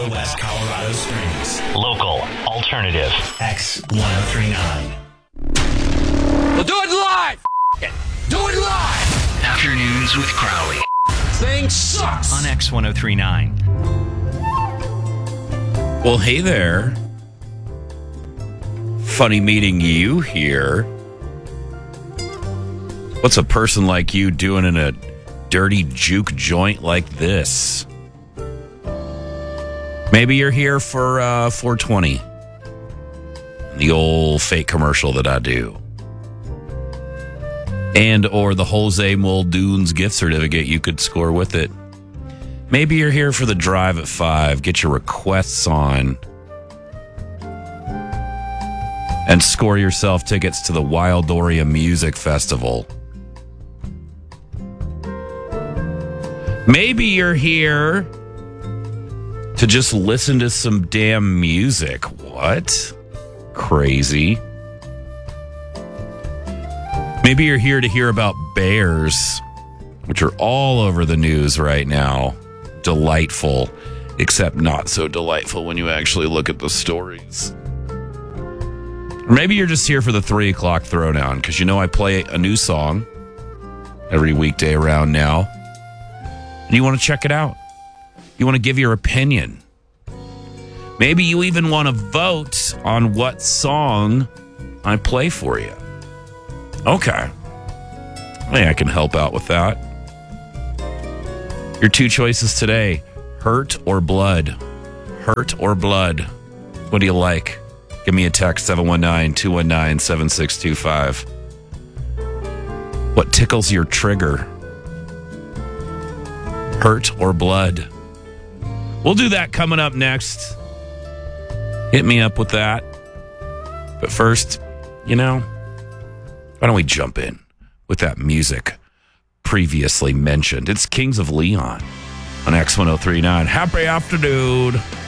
West Colorado Springs. Local, alternative. X1039. We'll do it live! Do it live! Afternoons with Crowley. Thing sucks! On X1039. Well, hey there. Funny meeting you here. What's a person like you doing in a dirty juke joint like this? Maybe you're here for 420. The old fake commercial that I do. And or the Jose Muldoon's gift certificate you could score with it. Maybe you're here for the drive at 5. Get your requests on. And score yourself tickets to the Wildoria Music Festival. Maybe you're here to just listen to some damn music. What? Crazy. Maybe you're here to hear about bears, which are all over the news right now. Delightful, except not so delightful when you actually look at the stories. Or maybe you're just here for the 3 o'clock throwdown, because you know I play a new song every weekday around now. And you want to check it out. You want to give your opinion. Maybe you even want to vote on what song I play for you. Okay. Hey, I can help out with that. Your two choices today, hurt or blood. Hurt or blood. What do you like? Give me a text, 719-219-7625. What tickles your trigger? Hurt or blood? We'll do that coming up next. Hit me up with that. But first, why don't we jump in with that music previously mentioned? It's Kings of Leon on X1039. Happy afternoon.